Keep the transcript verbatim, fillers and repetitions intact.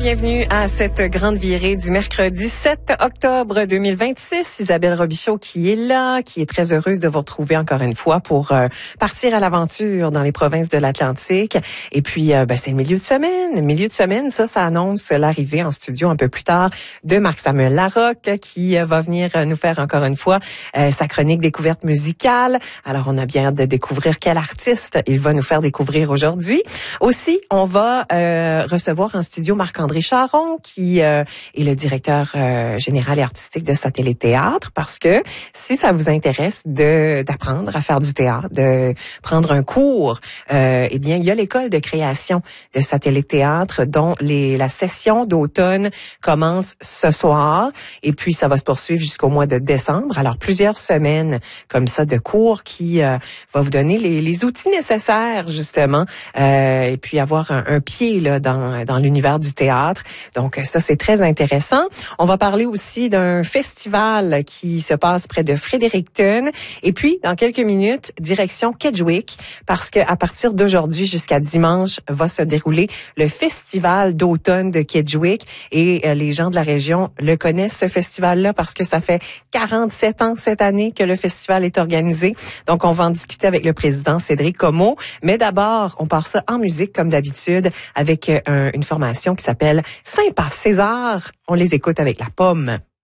bienvenue à cette grande virée du mercredi sept octobre deux mille vingt-six. Isabelle Robichaud qui est là, qui est très heureuse de vous retrouver encore une fois pour euh, partir à l'aventure dans les provinces de l'Atlantique. Et puis, euh, ben, c'est le milieu de semaine. Milieu de semaine, ça, ça annonce l'arrivée en studio un peu plus tard de Marc-Samuel Larocque qui euh, va venir nous faire encore une fois euh, sa chronique découverte musicale. Alors, on a bien hâte de découvrir quel artiste il va nous faire découvrir aujourd'hui. Aussi, on va euh, recevoir en studio Marc-André Charron, qui euh, est le directeur euh, général et artistique de Satellite Théâtre, parce que si ça vous intéresse de d'apprendre à faire du théâtre, de prendre un cours, euh, eh bien, il y a l'école de création de Satellite Théâtre, dont les, la session d'automne commence ce soir, et puis ça va se poursuivre jusqu'au mois de décembre. Alors, plusieurs semaines comme ça de cours qui euh, va vous donner les, les outils nécessaires, justement, euh, et puis avoir un, un pied là dans, dans l'univers du théâtre. Donc ça, c'est très intéressant. On va parler aussi d'un festival qui se passe près de Fredericton. Et puis, dans quelques minutes, direction Kedgewick, parce que à partir d'aujourd'hui jusqu'à dimanche va se dérouler le festival d'automne de Kedgewick. Et euh, les gens de la région le connaissent, ce festival-là, parce que ça fait quarante-sept ans cette année que le festival est organisé. Donc, on va en discuter avec le président Cédric Como. Mais d'abord, on part ça en musique, comme d'habitude, avec euh, un, une formation qui s'appelle Saint-Pass César. On les écoute avec La Pomme.